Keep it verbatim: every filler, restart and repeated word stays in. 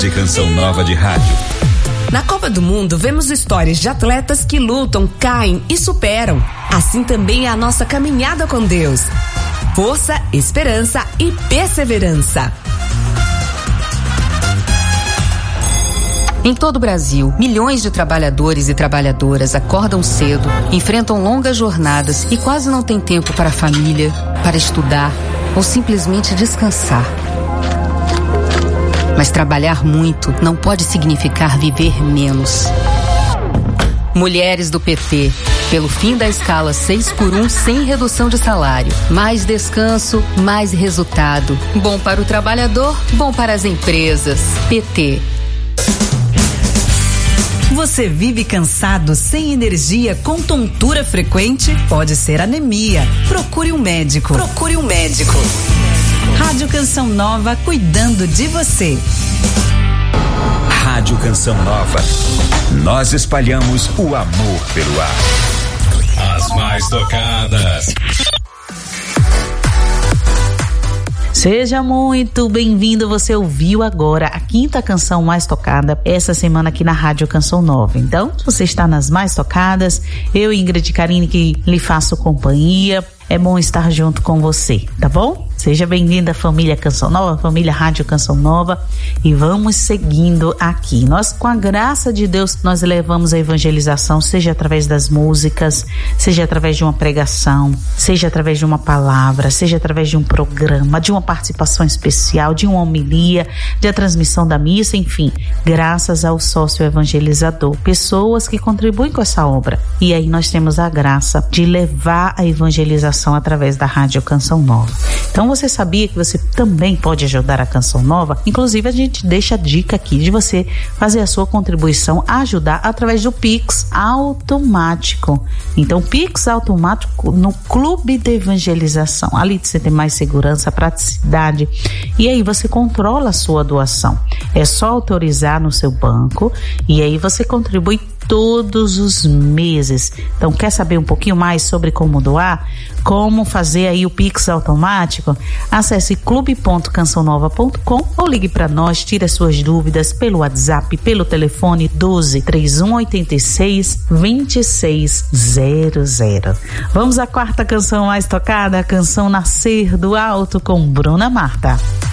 de Canção Nova de rádio. Na Copa do Mundo, vemos histórias de atletas que lutam, caem e superam. Assim também é a nossa caminhada com Deus. Força, esperança e perseverança. Em todo o Brasil, milhões de trabalhadores e trabalhadoras acordam cedo, enfrentam longas jornadas e quase não têm tempo para a família, para estudar ou simplesmente descansar. Mas trabalhar muito não pode significar viver menos. Mulheres do P T, pelo fim da escala seis por um sem redução de salário. Mais descanso, mais resultado. Bom para o trabalhador, bom para as empresas. P T. Você vive cansado, sem energia, com tontura frequente? Pode ser anemia. Procure um médico. Procure um médico. Rádio Canção Nova, cuidando de você. Rádio Canção Nova. Nós espalhamos o amor pelo ar. As mais tocadas. Seja muito bem-vindo, você ouviu agora a quinta canção mais tocada essa semana aqui na Rádio Canção Nova. Então, se você está nas mais tocadas, eu, Ingrid Carini, que lhe faço companhia, é bom estar junto com você, tá bom? Seja bem-vinda, família Canção Nova, família Rádio Canção Nova, e vamos seguindo aqui. Nós, com a graça de Deus, nós levamos a evangelização, seja através das músicas, seja através de uma pregação, seja através de uma palavra, seja através de um programa, de uma participação especial, de uma homilia, de a transmissão da missa, enfim, graças ao sócio evangelizador, pessoas que contribuem com essa obra. E aí nós temos a graça de levar a evangelização através da Rádio Canção Nova. Então, você sabia que você também pode ajudar a Canção Nova? Inclusive, a gente deixa a dica aqui de você fazer a sua contribuição, ajudar através do Pix automático. Então, Pix automático no Clube de Evangelização. Ali você tem mais segurança, praticidade. E aí você controla a sua doação. É só autorizar no seu banco e aí você contribui todos os meses. Então, quer saber um pouquinho mais sobre como doar? Como fazer aí o Pix automático? Acesse clube ponto canção nova ponto com ou ligue para nós, tire as suas dúvidas pelo WhatsApp, pelo telefone doze, três um oito seis, dois seis zero zero. Vamos à quarta canção mais tocada, a canção Nascer do Alto com Bruna Marta.